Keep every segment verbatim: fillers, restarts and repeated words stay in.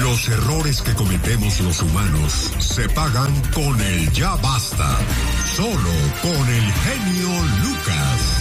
Los errores que cometemos los humanos se pagan con el ya basta. Solo con el genio Lucas.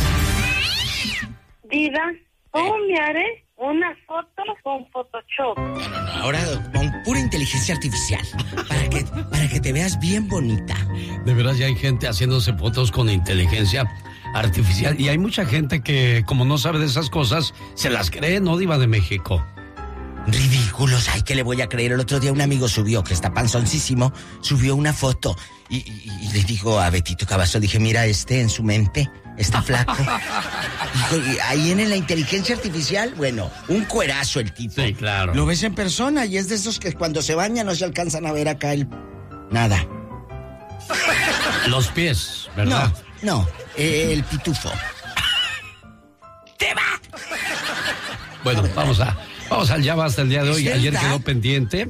Diva, ¿cómo me haré una foto con Photoshop? No, no, no, ahora con pura inteligencia artificial. Para que, para que te veas bien bonita. De veras, ya hay gente haciéndose fotos con inteligencia artificial. Y hay mucha gente que, como no sabe de esas cosas, se las cree, ¿no, Diva de México? Ridículos, ay, ¿qué le voy a creer? El otro día un amigo subió, que está panzoncísimo, subió una foto y, y, y le digo a Betito Cavazo, dije, mira, este en su mente está flaco. Dijo, y ahí en la inteligencia artificial, bueno, un cuerazo el tipo. Sí, claro. Lo ves en persona y es de esos que cuando se bañan no se alcanzan a ver acá el... Nada. Los pies, ¿verdad? No, no, eh, el pitufo. ¡Te va! Bueno, vamos a... Vamos al ya basta el día de hoy. Ayer quedó pendiente.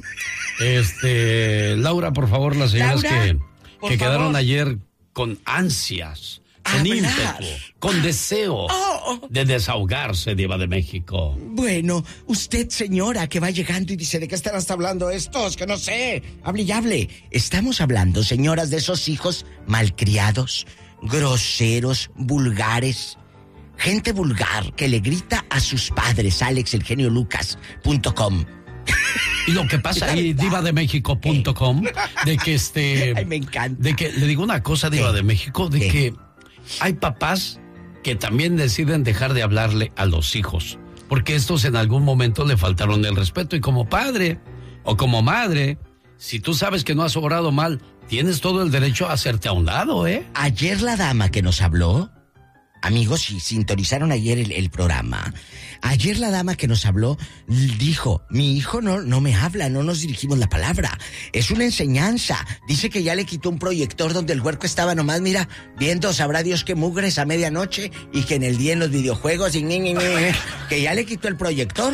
Este, Laura, por favor, las señoras Laura, que, que quedaron favor. ayer con ansias, con Hablar. ímpetu, con deseo Oh, oh. de desahogarse, Diva de México. Bueno, usted, señora, que va llegando y dice, ¿de qué estarán hablando estos? Que no sé. Hable y hable. Estamos hablando, señoras, de esos hijos malcriados, groseros, vulgares. Gente vulgar que le grita a sus padres, alex el genio lucas punto com. Y lo que pasa ahí, diva de méxico punto com, de que este... Ay, me encanta. De que, le digo una cosa, Diva ¿Qué? de México, de ¿Qué? que hay papás que también deciden dejar de hablarle a los hijos, porque estos en algún momento le faltaron el respeto, y como padre o como madre, si tú sabes que no has obrado mal, tienes todo el derecho a hacerte a un lado, ¿eh? Ayer la dama que nos habló, amigos, si sintonizaron ayer el, el programa, ayer la dama que nos habló dijo, mi hijo no, no me habla, no nos dirigimos la palabra, es una enseñanza. Dice que ya le quitó un proyector donde el huerco estaba nomás, mira, viendo sabrá Dios qué mugres a medianoche, y que en el día en los videojuegos, y ni, ni, ni, que ya le quitó el proyector.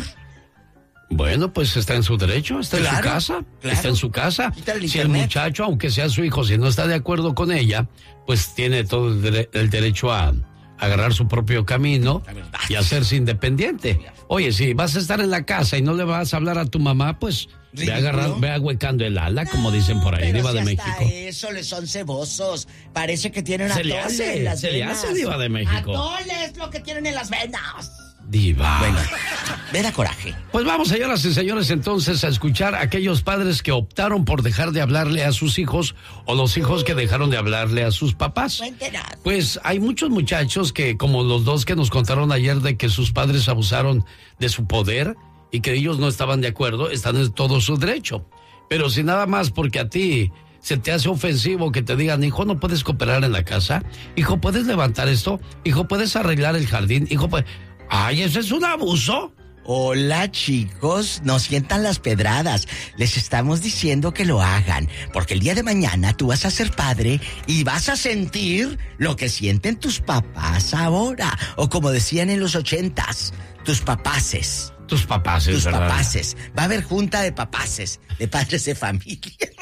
Bueno, pues está en su derecho, está Claro, en su casa, claro. está en su casa. Quítale el Si el internet. muchacho, aunque sea su hijo, si no está de acuerdo con ella, pues tiene todo el, dere- el derecho a agarrar su propio camino y hacerse independiente. Oye, si vas a estar en la casa y no le vas a hablar a tu mamá, pues ve Ridículo. agarrando, ve ahuecando el ala, como dicen por ahí, Pero Diva si de hasta México. eso le son cebosos. Parece que tienen Se le atole hace, en las se le venas. hace, Diva de México. Atole es lo que tienen en las venas. Diva. Bueno, me da coraje. Pues vamos, señoras y señores, entonces a escuchar a aquellos padres que optaron por dejar de hablarle a sus hijos, o los hijos que dejaron de hablarle a sus papás. Cuéntenos. Pues hay muchos muchachos que, como los dos que nos contaron ayer, de que sus padres abusaron de su poder y que ellos no estaban de acuerdo, están en todo su derecho. Pero si nada más porque a ti se te hace ofensivo que te digan, hijo, no puedes cooperar en la casa, hijo, puedes levantar esto, hijo, puedes arreglar el jardín, hijo, pues... Ay, ¿eso es un abuso? Hola, chicos, no sientan las pedradas. Les estamos diciendo que lo hagan, porque el día de mañana tú vas a ser padre y vas a sentir lo que sienten tus papás ahora. O como decían en los ochentas, tus papaces. Tus papaces, Tus ¿verdad? papaces. Va a haber junta de papaces, de padres de familia.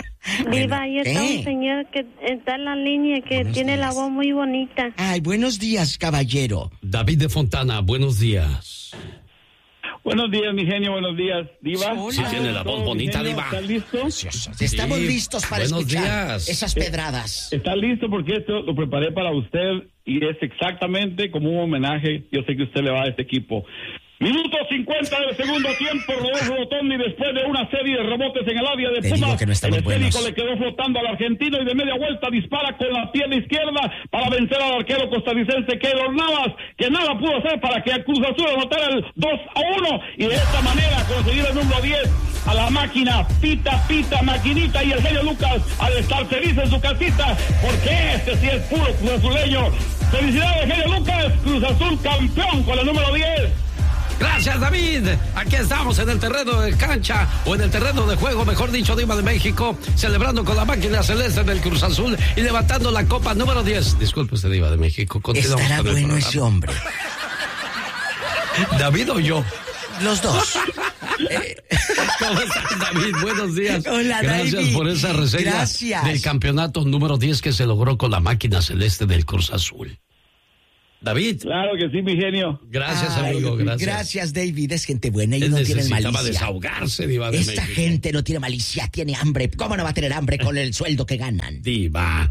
Diva, ahí está ¿qué? un señor que está en la línea que Buenos tiene la días. voz muy bonita. Ay, buenos días, caballero. David de Fontana, buenos días. Buenos días, mi genio, buenos días, Diva. Hola. Sí tiene la voz Mi bonita, genio, Diva. ¿Estás listo? Preciosos. Estamos Sí, listos para buenos escuchar días. esas pedradas. Está listo porque esto lo preparé para usted y es exactamente como un homenaje. Yo sé que usted le va a este equipo. Minuto cincuenta del segundo tiempo, Rodolfo Rotondi, después de una serie de rebotes en el área de Te digo Pumas, que no estamos el esférico buenos. le quedó flotando al argentino y de media vuelta dispara con la pierna izquierda para vencer al arquero costarricense Keylor Navas, que nada pudo hacer para que Cruz Azul anotara el dos a uno y de esta manera conseguir el número diez a la máquina, pita, pita, maquinita, y el genio Lucas al estar feliz en su casita, porque este sí es puro Cruz Azuleño. Felicidades, genio Lucas, Cruz Azul campeón con el número diez. Gracias, David. Aquí estamos en el terreno de cancha, o en el terreno de juego, mejor dicho, Diva de México, celebrando con la máquina celeste del Cruz Azul y levantando la copa número diez. Disculpe usted, Diva de México. Continuamos Estará con el bueno programa. ese hombre. ¿David o yo? Los dos. ¿Cómo estás, David? Buenos días. Hola, Gracias David. por esa reseña Gracias. del campeonato número diez que se logró con la máquina celeste del Cruz Azul. David. Claro que sí, mi genio. Gracias, Ay, amigo, gracias. Gracias, David. Es gente buena y Él no tienen necesitaba malicia. desahogarse, Diva de Esta México. gente no tiene malicia, tiene hambre. ¿Cómo no va a tener hambre con el sueldo que ganan? Diva.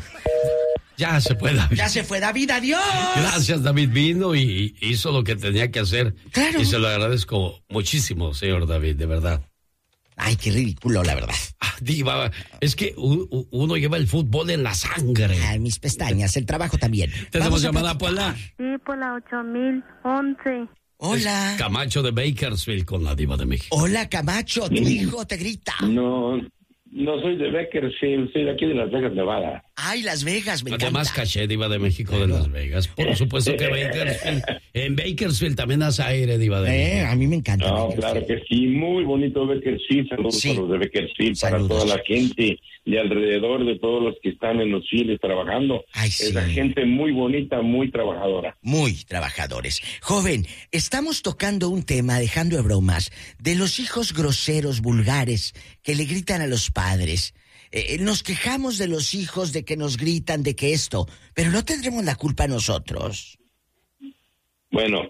Ya se puede, David. Ya se fue David, adiós. Gracias, David. Vino y hizo lo que tenía que hacer. Claro. Y se lo agradezco muchísimo, señor David, de verdad. Ay, qué ridículo, la verdad. Ah, Diva, es que u- u- uno lleva el fútbol en la sangre. Ay, mis pestañas, el trabajo también. Tenemos Vamos a llamada, platicar. Puebla. Sí, por la ocho mil once. Hola. Camacho de Bakersfield con la Diva de México. Hola, Camacho, tu hijo te grita. No, no soy de Bakersfield, soy de aquí de Las Vegas, Nevada. Ay, Las Vegas, me encanta. Además, caché, Diva de México de Las Vegas. Por supuesto que Bakersfield. En Bakersfield también hace aire, Diva de Eh, México. a mí me encanta. No, Bakersfield. claro que sí, muy bonito Bakersfield, saludos Sí. a los de Bakersfield, Saludos. para toda la gente de alrededor, de todos los que están en los files trabajando. Ay, Es sí. la gente muy bonita, muy trabajadora. Muy trabajadores. Joven, estamos tocando un tema, dejando de bromas, de los hijos groseros, vulgares, que le gritan a los padres. Eh, nos quejamos de los hijos, de que nos gritan, de que esto, pero no tendremos la culpa nosotros. Bueno,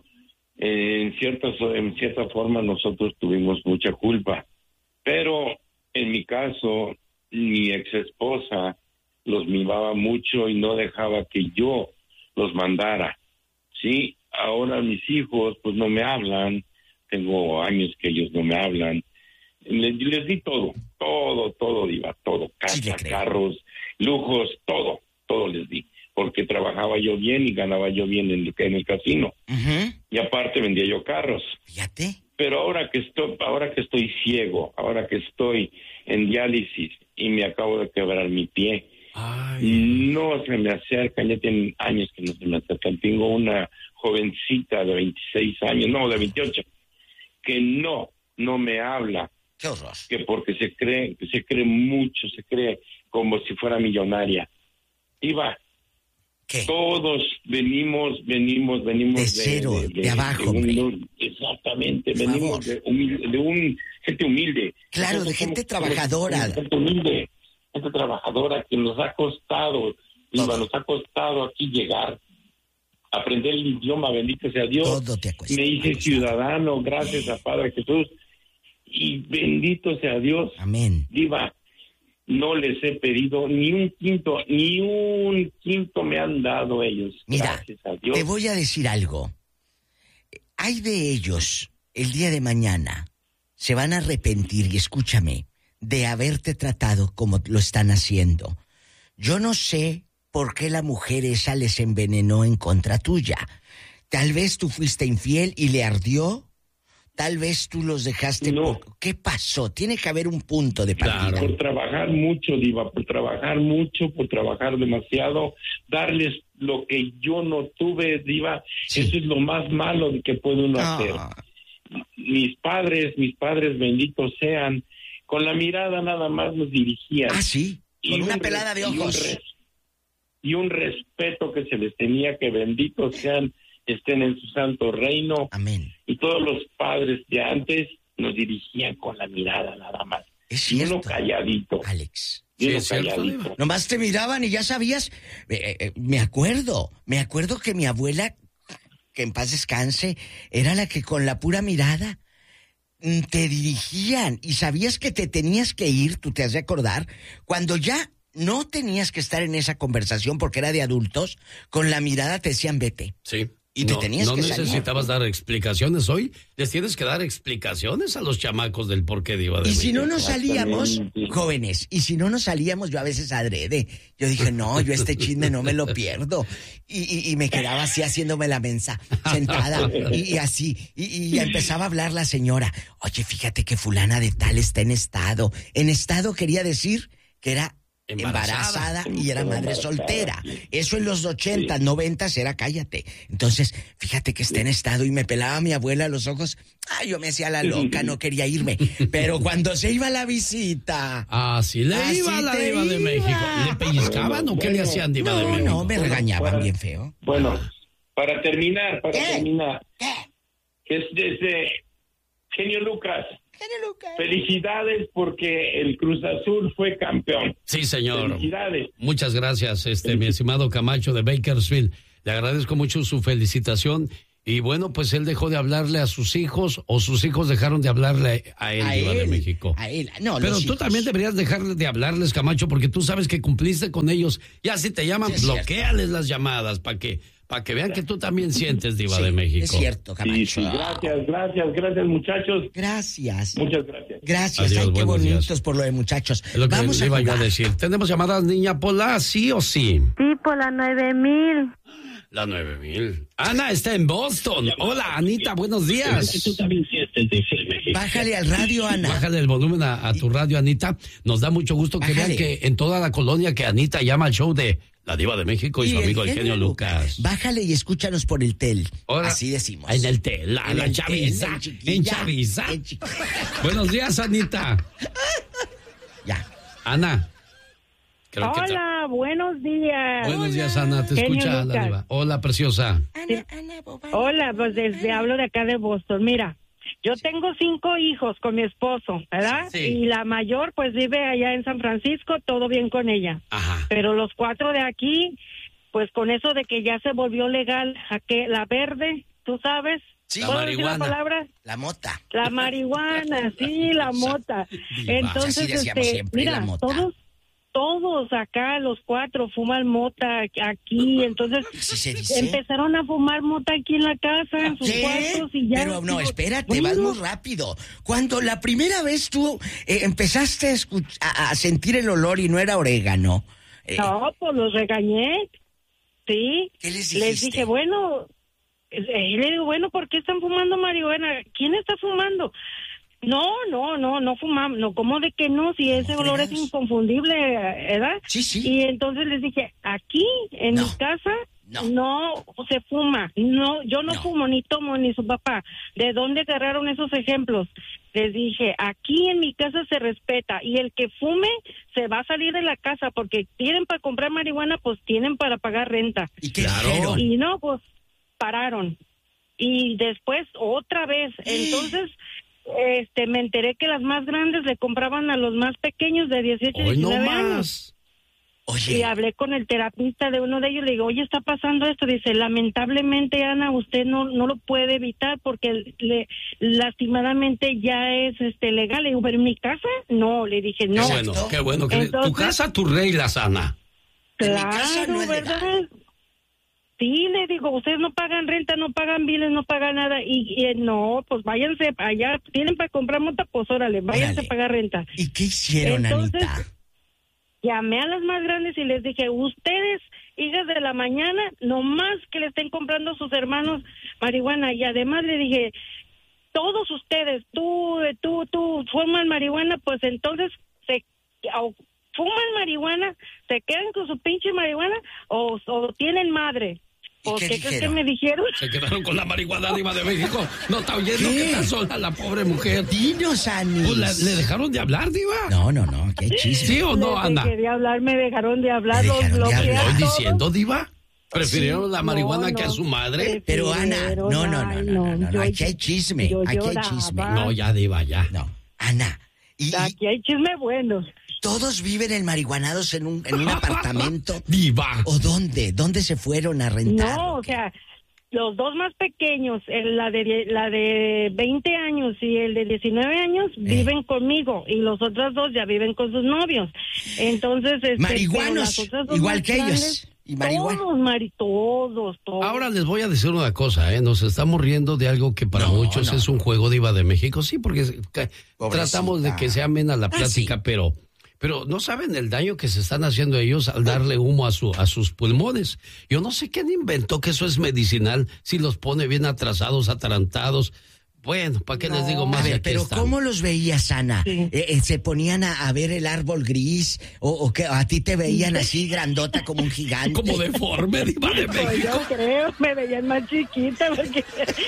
en ciertas, en cierta forma nosotros tuvimos mucha culpa, pero en mi caso, mi ex esposa los mimaba mucho y no dejaba que yo los mandara. Sí, ahora mis hijos pues no me hablan, tengo años que ellos no me hablan. Les, les di todo, todo, todo, Diva, todo, Sí, le casa, creo. carros, lujos, todo, todo les di, porque trabajaba yo bien y ganaba yo bien en el, en el casino. Ujú. Y aparte vendía yo carros. Fíjate. Pero ahora que estoy, ahora que estoy ciego, ahora que estoy en diálisis y me acabo de quebrar mi pie, Ay. no se me acercan, ya tienen años que no se me acercan. Tengo una jovencita de veintiséis años, no, de veintiocho, que no, no me habla, Qué horror. que porque se cree, que se cree mucho, se cree como si fuera millonaria. Iba, ¿Qué? todos venimos, venimos, venimos De cero, de abajo, un- hombre. exactamente, Por venimos favor. de, humilde, de un gente humilde. Claro, de Nosotros gente somos- trabajadora. somos Gente humilde, gente trabajadora que nos ha costado, Iba, Todo. nos ha costado aquí llegar, aprender el idioma, bendito sea Dios. Todo te ha cuesta- Me ha hice costado. ciudadano, gracias a Padre Jesús, y bendito sea Dios. Amén. Diva, no les he pedido ni un quinto, ni un quinto me han dado ellos. Mira, Gracias a Dios. te voy a decir algo. Hay de ellos, el día de mañana, se van a arrepentir, y escúchame, de haberte tratado como lo están haciendo. Yo no sé por qué la mujer esa les envenenó en contra tuya. Tal vez tú fuiste infiel y le ardió. Tal vez tú los dejaste... No. por- ¿Qué pasó? Tiene que haber un punto de partida. Claro. Por trabajar mucho, Diva, por trabajar mucho, por trabajar demasiado, darles lo que yo no tuve, Diva, Sí. eso es lo más malo que puede uno Ah, hacer. Mis padres, mis padres benditos sean, con la mirada nada más nos dirigían. ah, sí, Y con una un pelada de res- y un ojos. res- Y un respeto que se les tenía, que benditos sean, estén en su santo reino. Amén. Y todos los padres de antes nos dirigían con la mirada nada más. Es Y uno cierto, calladito. Alex. y uno Sí, es cierto, calladito. Diva. Nomás te miraban y ya sabías. Eh, eh, me acuerdo, me acuerdo que mi abuela, que en paz descanse, era la que con la pura mirada mm, te dirigían y sabías que te tenías que ir, tú te has de acordar, cuando ya no tenías que estar en esa conversación porque era de adultos, con la mirada te decían vete. Sí. Y te no, tenías no que salir. necesitabas dar explicaciones hoy. Les tienes que dar explicaciones a los chamacos del por qué Diva de Y si no México. nos salíamos, Exactamente. jóvenes, y si no nos salíamos, yo a veces adrede, yo dije, no, yo este chisme no me lo pierdo. Y, y, y me quedaba así haciéndome la mensa, sentada, y, y así, y, y ya empezaba a hablar la señora. Oye, fíjate que fulana de tal está en estado. En estado quería decir que era embarazada, Embarazada. y era madre Embarazada, soltera. sí. Eso en los ochentas, Sí. noventas era cállate. Entonces, fíjate que está en estado y me pelaba mi abuela los ojos. Ay, yo me hacía la loca, no quería irme. Pero cuando se iba la visita... Así le Así iba a la te Diva de iba. México. ¿Le pellizcaban o qué le Bueno, hacían, Diva de No, México? no, me regañaban bien feo. Bueno, para terminar, para ¿Qué? terminar, ¿Qué? es desde Genio Lucas. Genio Lucas. Felicidades porque el Cruz Azul fue campeón. Sí, señor. Felicidades. Muchas gracias, este, mi estimado Camacho de Bakersfield. Le agradezco mucho su felicitación. Y bueno, pues él dejó de hablarle a sus hijos o sus hijos dejaron de hablarle a él, A Diva de él, México. a él. No, Pero los tú hijos. también deberías dejar de hablarles, Camacho, porque tú sabes que cumpliste con ellos. Ya si te llaman, Sí, es bloquéales las llamadas para que, para que vean que tú también sientes, Diva Sí, de México. Es cierto, Camacho. Sí, sí, gracias, gracias, gracias, muchachos. Gracias. Muchas gracias. Gracias. Adiós, Ay, qué buenos días. bonitos por lo de muchachos. Es lo que Vamos le a iba yo a jugar. decir. ¿Tenemos llamadas, niña Pola, sí o sí? Sí, por la nueve mil. La nueve mil. Ana está en Boston. Hola, Anita, buenos días. Bájale al radio, Ana. Bájale el volumen a, a tu radio, Anita. Nos da mucho gusto que Bájale. vean que en toda la colonia que Anita llama al show de La Diva de México y, su el amigo el genio Lucas. Bájale y escúchanos por el tel. Ahora, Así decimos. En el tel, la, En la el chaviza. tel, en chiquilla, En chaviza. en chiquilla. Buenos días, Anita. Ya. Ana. Creo que te- Hola, buenos días. Buenos días, Ana. Te Genio escucha la Lucas. Diva. Hola, preciosa. Ana, Ana, bobana. Hola, pues desde hablo de acá de Boston. Mira, yo tengo cinco hijos con mi esposo, ¿verdad? Sí. Y la mayor pues vive allá en San Francisco, todo bien con ella. Ajá. Pero los cuatro de aquí, pues con eso de que ya se volvió legal, a que la verde, tú sabes. Sí. La ¿Puedo decir la marihuana. palabra? La mota. La marihuana, sí, la mota. Entonces, Así decíamos este, siempre, mira, la mota. todos, todos acá, los cuatro, fuman mota aquí. Entonces, Así se dice. empezaron a fumar mota aquí en la casa, en sus ¿Qué? cuartos y ya. Pero no, digo, espérate, bueno, vas muy rápido. Cuando la primera vez tú eh, empezaste a, escuch- a- a sentir el olor y no era orégano. eh, No, pues los regañé. Sí. ¿Qué les Les dijiste? dije, bueno, eh, y le digo, bueno, ¿por qué están fumando marihuana? ¿Quién está fumando? No, no, no, no fumamos. No, ¿cómo de que no? Si ese olor es fregados? inconfundible, ¿verdad? Sí, sí. Y entonces les dije, aquí, en No. mi casa, No. no. se fuma. No, yo no, No. fumo, ni tomo, ni su papá. ¿De dónde agarraron esos ejemplos? Les dije, aquí en mi casa se respeta y el que fume se va a salir de la casa porque tienen para comprar marihuana, pues tienen para pagar renta. ¿Y qué Claro. dijeron? Y no, pues pararon. Y después otra vez. Entonces, este, me enteré que las más grandes le compraban a los más pequeños de dieciocho, Hoy no diecinueve años. más. Oye, Y hablé con el terapista de uno de ellos, le digo, oye, está pasando esto. Dice, lamentablemente, Ana, usted no no lo puede evitar porque le, lastimadamente ya es este legal. Le digo, pero en mi casa, no. Le dije, no. Qué bueno, qué bueno. Que Entonces- tu casa, tus reglas, Ana. en mi Claro, casa no es ¿verdad? legal. Sí, le digo, ustedes no pagan renta, no pagan biles, no pagan nada. Y, y, eh, no, pues váyanse allá, tienen para comprar mota, pues órale, váyanse Órale. a pagar renta. ¿Y qué hicieron, Entonces, Anita? Llamé a las más grandes y les dije, ustedes, hijas de la mañana, nomás que le estén comprando a sus hermanos marihuana. Y además le dije, todos ustedes, tú, eh, tú, tú, fuman marihuana, pues entonces se o fuman marihuana, se quedan con su pinche marihuana o, o tienen madre. ¿Y ¿Por qué qué crees que dijeron? me dijeron? Se quedaron con la marihuana, Diva de México. No está oyendo ¿Qué? que está sola la pobre mujer. Dinos, Anis. Pues, ¿la- ¿Le dejaron de hablar, Diva? No, no, no, qué chisme. ¿Sí o no, Les Ana? dejé de hablar, me dejaron de hablar, Me los dejaron de bloqueé hablar. a ¿Estoy todos. diciendo, Diva? ¿Prefirieron la marihuana No, que a no. su madre? Pero, Ana, no, no, no, Ay, no, no, no, yo- aquí hay chisme, yo aquí hay lloraba. chisme. No, ya, Diva, ya. No, Ana, y, y Aquí hay chisme bueno. todos viven en marihuanados en un, en un apartamento. Diva. ¿O dónde? ¿Dónde se fueron a rentar? No, o sea, los dos más pequeños, el- la de die- la de veinte años y el de diecinueve años, Eh. viven conmigo y los otros dos ya viven con sus novios. Entonces, este, Marihuanos, pero las otras dos igual más que ellos. grandes, Y marihuana. Todos, Mari, todos, todos. Ahora les voy a decir una cosa, ¿eh? Nos estamos riendo de algo que para No, muchos no. es un juego, Diva de México. Sí, porque ca- Pobrecita. tratamos de que sea amena la Ah, plática, sí. pero... Pero no saben el daño que se están haciendo ellos al darle humo a, su, a sus pulmones. Yo no sé quién inventó que eso es medicinal, si los pone bien atrasados, atarantados. Bueno, ¿para qué les digo más? A si ver, aquí pero están? ¿cómo los veías, Ana? Sí. Eh, eh, ¿Se ponían a, a ver el árbol gris? ¿O, o que a ti te veían así grandota como un gigante? Como deforme, Diva de Pues México. yo creo, me veían más chiquita porque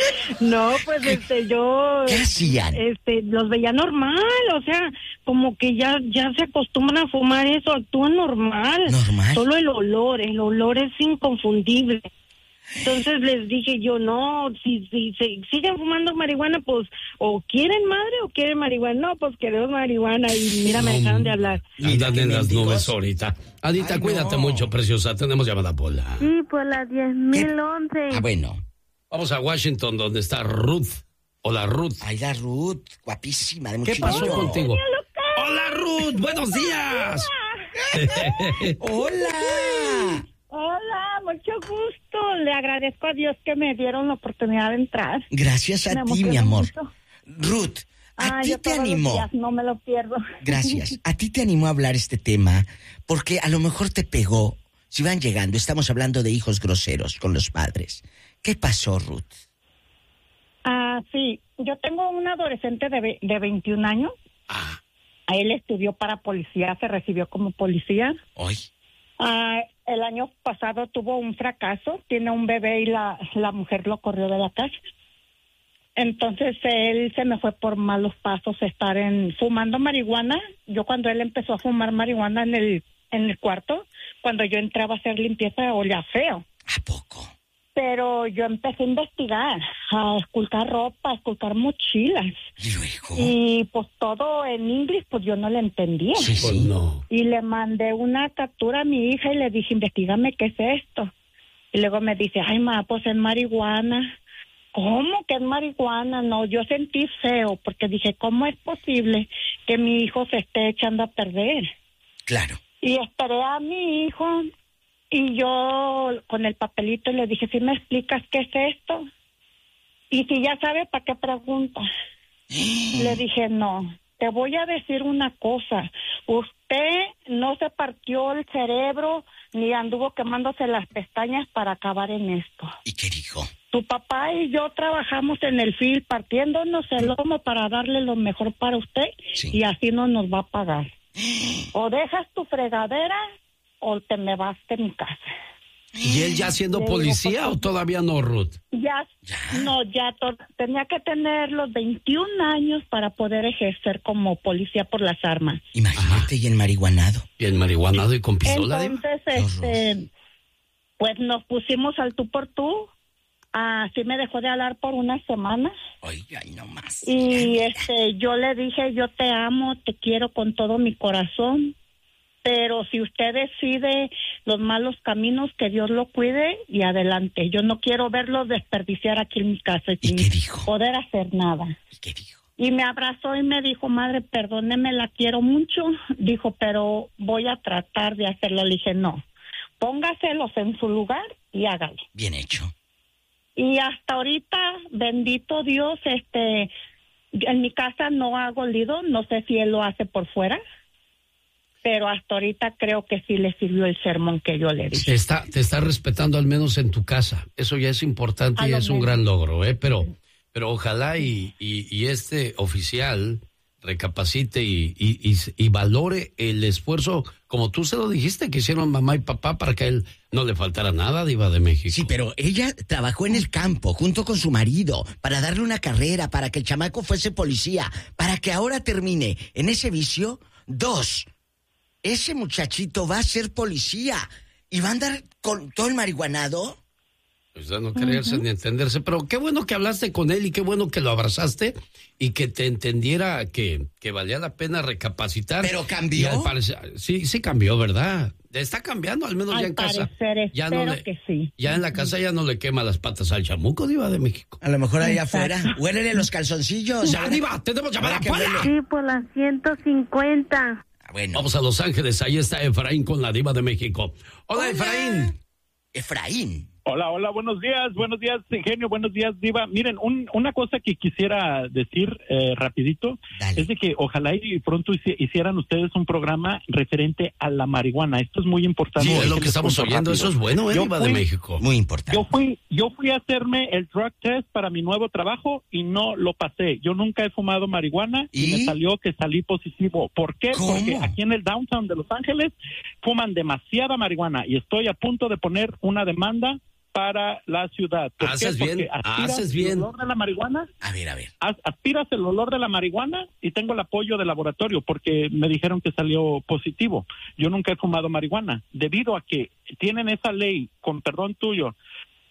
no, pues este yo ¿Qué hacían? este los veía normal, o sea, como que ya ya se acostumbran a fumar eso, actúan normal. Normal. Solo el olor, el olor es inconfundible. Entonces les dije yo, no, si, si, si siguen fumando marihuana, pues, o quieren madre o quieren marihuana. No, pues queremos marihuana y mira, me No, dejaron de hablar. Andan en las mendigos. nubes ahorita. Anita, Ay, cuídate no. mucho, preciosa. Tenemos llamada Pola. Sí, por las diez mil once. Ah, bueno. Vamos a Washington, donde está Ruth. Hola, Ruth. Ay, la Ruth, guapísima, de mucho ¿Qué pasó dinero. contigo? Hola, Ruth. Buenos días. Hola. Hola, mucho gusto. Le agradezco a Dios que me dieron la oportunidad de entrar. Gracias a Me ti, emociono mi amor. mucho. Ruth, a Ah, ti yo te todos los animó. días no me lo pierdo. Gracias. A ti te animó a hablar este tema porque a lo mejor te pegó. Si van llegando, estamos hablando de hijos groseros con los padres. ¿Qué pasó, Ruth? Ah, sí. Yo tengo un adolescente de, ve- de veintiún años. Ah, A él estudió para policía, se recibió como policía. Hoy. Ah, el año pasado tuvo un fracaso, tiene un bebé y la, la mujer lo corrió de la casa. Entonces él se me fue por malos pasos estar en fumando marihuana. Yo cuando él empezó a fumar marihuana en el en el cuarto, cuando yo entraba a hacer limpieza olía feo. ¿A poco? Pero yo empecé a investigar, a esculcar ropa, a esculcar mochilas. ¿Y luego? Y pues todo en inglés, pues yo no le entendía. Sí, pues sí. no. Y le mandé una captura a mi hija y le dije, investígame qué es esto. Y luego me dice, ay, ma, pues es marihuana. ¿Cómo que es marihuana? No, yo sentí feo porque dije, ¿cómo es posible que mi hijo se esté echando a perder? Claro. Y esperé a mi hijo y yo con el papelito le dije, ¿sí me explicas qué es esto? Y si ya sabe, ¿para qué pregunta? Le dije, no, te voy a decir una cosa. Usted no se partió el cerebro ni anduvo quemándose las pestañas para acabar en esto. ¿Y qué dijo? Tu papá y yo trabajamos en el field partiéndonos el lomo para darle lo mejor para usted Sí. y así no nos va a pagar. O dejas tu fregadera o te me vas de mi casa. ¿Y él ya siendo Le digo, policía ¿por qué? o todavía no, Ruth? Ya, Ya. no, ya to- tenía que tener los veintiún años para poder ejercer como policía por las armas. Imagínate, y el marihuanado. Y el marihuanado y con pistola. Diva? Entonces, Qué este, pues nos pusimos al tú por tú. Así me dejó de hablar por una semana. Oiga, ay, no más. Y este, yo le dije, yo te amo, te quiero con todo mi corazón, pero si usted decide los malos caminos, que Dios lo cuide y adelante. Yo no quiero verlo desperdiciar aquí en mi casa ¿Y sin qué dijo? poder hacer nada. ¿Y qué dijo? Y me abrazó y me dijo, madre, perdóneme, la quiero mucho. Dijo, pero voy a tratar de hacerlo. Le dije, no, póngaselos en su lugar y hágalo. Bien hecho. Y hasta ahorita, bendito Dios, este, en mi casa no ha olido, no sé si él lo hace por fuera, pero hasta ahorita creo que sí le sirvió el sermón que yo le di. Te está, te está respetando al menos en tu casa. Eso ya es importante A y lo es un menos. gran logro, ¿eh? Pero, pero ojalá y, y, y este oficial recapacite y, y, y, y valore el esfuerzo, como tú se lo dijiste, que hicieron mamá y papá para que a él no le faltara nada, Diva de México. Sí, pero ella trabajó en el campo junto con su marido para darle una carrera, para que el chamaco fuese policía, para que ahora termine en ese vicio. Dos, ese muchachito va a ser policía y va a andar con todo el marihuanado. Pues de no creerse ni entenderse, pero qué bueno que hablaste con él y qué bueno que lo abrazaste y que te entendiera que, que valía la pena recapacitar. ¿Pero cambió? Y al parecer- sí, sí cambió, ¿verdad? Está cambiando, al menos Al ya en casa. parecer, Ya espero no le, que sí. Ya en la casa ya no le quema las patas al chamuco, Diva de México. A lo mejor allá Exacto. afuera. Huélele los calzoncillos. Ya, Diva, tenemos llamada. Ahora que ¡Pola! huele. Sí, por las ciento cincuenta. Ah, bueno. Vamos a Los Ángeles, ahí está Efraín con la Diva de México. Hola, Hola. Efraín. Efraín. Hola, hola, buenos días, buenos días, Ingenio, buenos días, Diva. Miren, un, una cosa que quisiera decir eh, rapidito Dale. es de que ojalá y pronto hici- hicieran ustedes un programa referente a la marihuana. Esto es muy importante. Sí, es lo Déjenme que estamos contar oyendo, rápido. eso es bueno, ¿eh, Yo Diva de fui- México. Muy importante. Yo fui, yo fui a hacerme el drug test para mi nuevo trabajo y no lo pasé. Yo nunca he fumado marihuana y, ¿Y? me salió que salí positivo. ¿Por qué? ¿Cómo? Porque aquí en el downtown de Los Ángeles fuman demasiada marihuana y estoy a punto de poner una demanda para la ciudad. ¿Por qué? Haces Porque bien, aspiras haces bien. el olor de la marihuana, A ver, a ver. as- aspiras el olor de la marihuana y tengo el apoyo del laboratorio porque me dijeron que salió positivo. Yo nunca he fumado marihuana debido a que tienen esa ley, con perdón tuyo,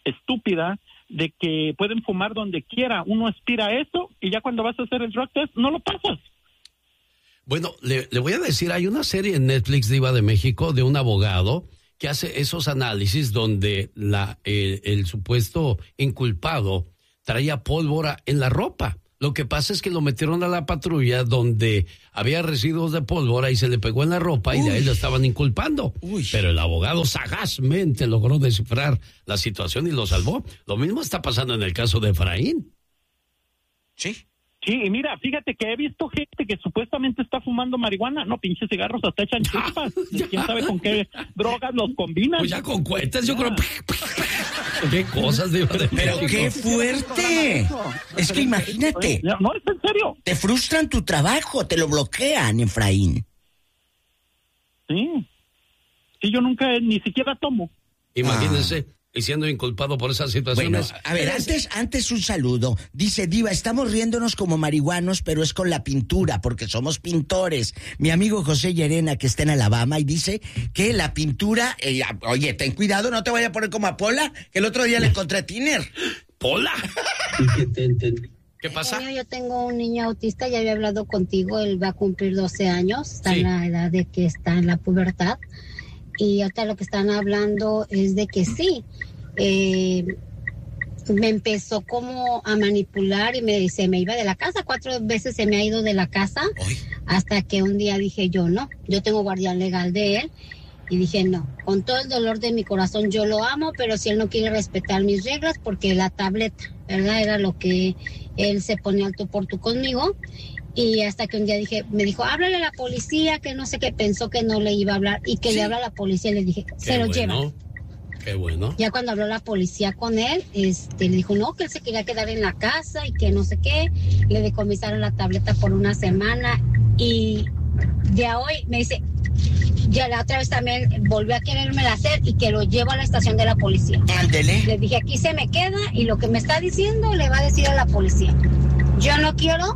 estúpida de que pueden fumar donde quiera. Uno aspira a eso y ya cuando vas a hacer el drug test no lo pasas. Bueno, le, le voy a decir, hay una serie en Netflix, Diva de México, de un abogado que hace esos análisis donde la, el, el supuesto inculpado traía pólvora en la ropa. Lo que pasa es que lo metieron a la patrulla donde había residuos de pólvora y se le pegó en la ropa. Uy. Y de ahí lo estaban inculpando. Uy. Pero el abogado sagazmente logró descifrar la situación y lo salvó. Lo mismo está pasando en el caso de Efraín. Sí. Sí, y mira, fíjate que he visto gente que supuestamente está fumando marihuana. No, pinches cigarros hasta echan chispas. ¿Quién sabe con qué drogas los combinan? Pues ya con cohetes, yo creo. Qué cosas, Diva de Pero México. qué fuerte. Es que imagínate. No, es en serio. Te frustran tu trabajo, te lo bloquean, Efraín. Sí. Sí, yo nunca, ni siquiera tomo. Imagínense. Ah. Y siendo inculpado por esas situaciones. Bueno, a ver, antes, antes un saludo. Dice, Diva, estamos riéndonos como marihuanos, pero es con la pintura, porque somos pintores. Mi amigo José Llerena, que está en Alabama, y dice que la pintura... Eh, oye, ten cuidado, no te vaya a poner como a Pola, que el otro día le encontré tiner. ¿Pola? ¿Qué pasa? Bueno, yo tengo un niño autista, ya había hablado contigo, él va a cumplir doce años, está sí. en la edad de que está en la pubertad. Y ahorita lo que están hablando es de que sí, eh, me empezó como a manipular y me, se me iba de la casa, cuatro veces se me ha ido de la casa, Ay. hasta que un día dije yo no, yo tengo guardián legal de él, y dije no, con todo el dolor de mi corazón yo lo amo, pero si él no quiere respetar mis reglas, porque la tableta, ¿verdad? Era lo que él se pone al tú por tú conmigo. Y hasta que un día dije, me dijo, háblale a la policía, que no sé qué, pensó que no le iba a hablar, y que sí. le habla a la policía, y le dije, qué se lo bueno. lleva. Qué bueno. Ya cuando habló la policía con él, este, le dijo, no, que él se quería quedar en la casa, y que no sé qué, le decomisaron la tableta por una semana, y ya hoy me dice, ya la otra vez también volvió a quererme hacer, y que lo llevo a la estación de la policía. Ándele. Le dije, aquí se me queda, y lo que me está diciendo le va a decir a la policía. Yo no quiero...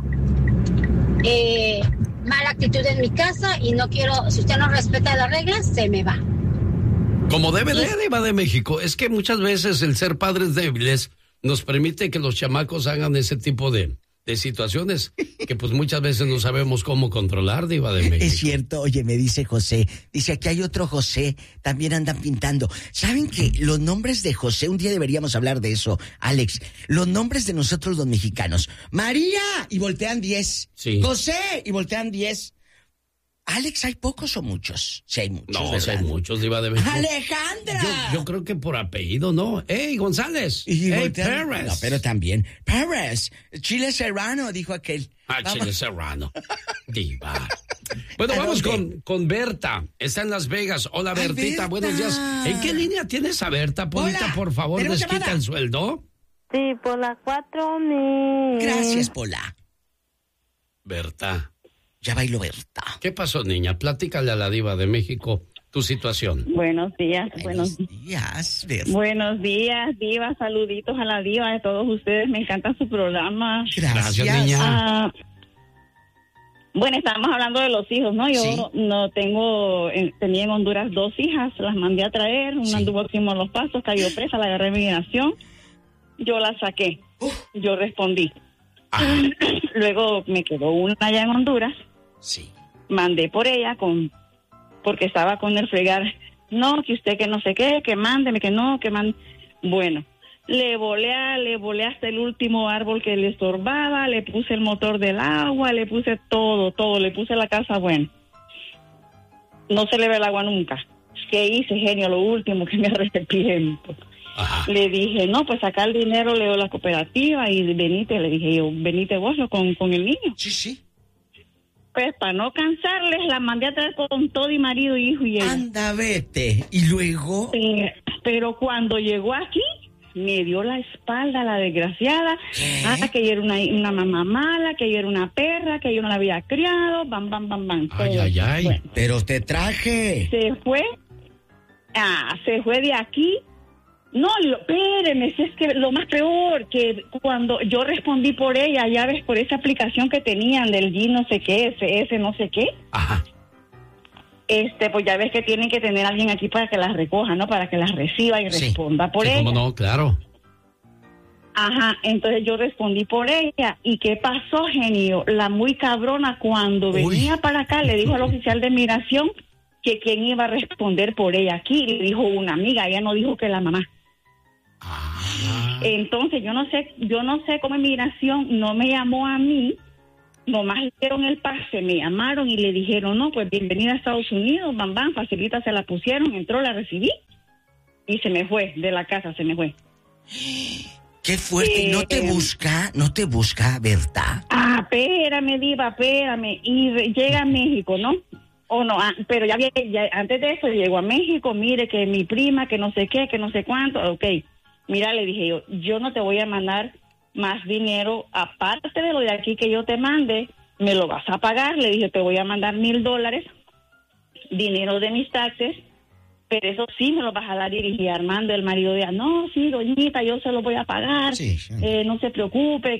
Eh, mala actitud en mi casa y no quiero, si usted no respeta las reglas, se me va. Como debe de, Diva de México, es que muchas veces el ser padres débiles nos permite que los chamacos hagan ese tipo de, de situaciones que pues muchas veces no sabemos cómo controlar, Diva de México. Es cierto, oye, me dice José, dice aquí hay otro José, también andan pintando. ¿Saben que los nombres de José, un día deberíamos hablar de eso, Alex, los nombres de nosotros los mexicanos, María, y voltean diez, sí. José, y voltean diez. Alex, ¿hay pocos o muchos? Sí hay muchos, No, ¿verdad? sí hay muchos, Diva de México. ¡Alejandra! Yo, yo creo que por apellido, ¿no? ¡Ey, González! Y ¡Ey, voltean, Pérez! No, pero también, Pérez, Chile Serrano, dijo aquel. Ah, Vamos. Chile Serrano. Diva. Bueno, vamos con, con Berta. Está en Las Vegas. Hola, Ay, Bertita, Berta. buenos días. ¿En qué línea tienes a Berta? Polita, Hola. por favor, ¿Tenemos desquita llamada? el sueldo. Sí, por la cuatro mil. Gracias, Pola. Berta. Ya bailó Berta. ¿Qué pasó, niña? Platícale a la Diva de México tu situación. Buenos días. Buenos, buenos días, Berta. Buenos días, Diva. Saluditos a la Diva de todos ustedes. Me encanta su programa. Gracias, Gracias, niña. Ah, bueno, estábamos hablando de los hijos, ¿no? Yo Sí. no tengo, eh, tenía en Honduras dos hijas, las mandé a traer, una Sí. anduvo aquí en Los Pasos, cayó presa, la agarré de migración, yo la saqué, Uf. yo respondí. Ah, Luego me quedó una allá en Honduras, Sí. mandé por ella con, porque estaba con el fregar, no, que usted que no sé qué, que mándeme, que no, que mande. Bueno, le volé, a- le volé hasta el último árbol que le estorbaba, le puse el motor del agua, le puse todo, todo, le puse la casa, bueno. No se le ve el agua nunca. ¿Qué hice, genio? Lo último que me arrepiento. ajá. Le dije, no, pues acá el dinero le doy a la cooperativa y venite, le dije yo, venite vos con, con el niño. Sí, sí. Pues para no cansarles, la mandé a traer con todo y marido, hijo y ella. Anda, vete. Y luego... Eh, pero cuando llegó aquí, me dio la espalda la desgraciada. ¿Qué? Ah, que ella era una, una mamá mala, que ella era una perra, que yo no la había criado, bam, bam, bam, bam. Ay, todo. ay, ay. Bueno, Pero te traje. se fue, ah, se fue de aquí. No, lo, espéreme, si es que lo más peor, que cuando yo respondí por ella, ya ves, por esa aplicación que tenían del G no sé qué, ese, ese no sé qué, Ajá. este, pues ya ves que tienen que tener a alguien aquí para que las recoja, ¿no? Para que las reciba y Sí. responda por Sí, ella. cómo no, claro. Ajá, entonces yo respondí por ella. ¿Y qué pasó, genio? La muy cabrona, cuando Uy. venía para acá, le dijo al oficial de migración que quién iba a responder por ella aquí. Le dijo una amiga, ella no dijo que la mamá. Ah. Entonces yo no sé, yo no sé cómo inmigración no me llamó a mí, nomás le dieron el pase, me llamaron y le dijeron, no, pues bienvenida a Estados Unidos, bam, bam, facilita, se la pusieron, entró, la recibí y se me fue de la casa, se me fue. Qué fuerte. ¿Y no te Eh, busca, no te busca, Berta? Ah, espérame, diva, espérame, y re- llega a México, ¿no? O no, ah, pero ya, había- ya antes de eso llegó a México, mire que mi prima, que no sé qué, que no sé cuánto, ok. Mira, le dije yo, yo no te voy a mandar más dinero, aparte de lo de aquí que yo te mande, me lo vas a pagar. Le dije, te voy a mandar mil dólares, dinero de mis taxes, pero eso sí me lo vas a dar. Y dije, Armando, el marido de ella, no, sí, doñita, yo se lo voy a pagar, Sí, sí. eh, no se preocupe.